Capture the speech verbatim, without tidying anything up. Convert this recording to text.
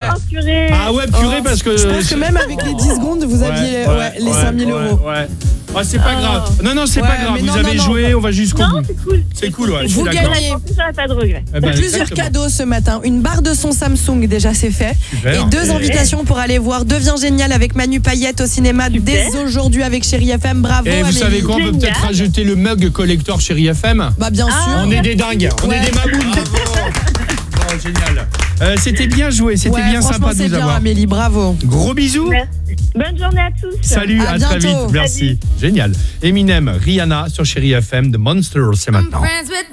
Oh, purée. Ah ouais, purée, Oh. parce que... Je pense que même avec les dix secondes, vous aviez ouais, ouais, les ouais, cinq mille ouais, euros. Ouais. Ah, c'est pas Ah. grave. Non, non, c'est Ouais, pas grave. mais Vous non, avez non, joué, non. on va jusqu'au Non, bout. c'est cool. C'est cool, ouais. je Vous suis d'accord. gagnez. Ça, pas de regret. Eh ben, Plusieurs exactement. cadeaux ce matin. Une barre de son Samsung, déjà c'est fait. Super. Et deux Et- invitations pour aller voir Devient Génial avec Manu Payette au cinéma Super. dès aujourd'hui avec Chérie F M. Bravo Et vous Amélie. savez quoi, on peut Génial. peut-être rajouter le mug collector Chérie F M. Bah bien Ah. sûr. On est des dingues, on Ouais. est des mamounes. Oh, génial. Euh, c'était bien joué, c'était Ouais, bien franchement, sympa de c'est vous bien avoir. Amélie, bravo. Gros bisous. Merci. Bonne journée à tous. Salut, À à, très bientôt. vite. Merci. Génial. Eminem, Rihanna sur Chérie F M de Monster, c'est maintenant.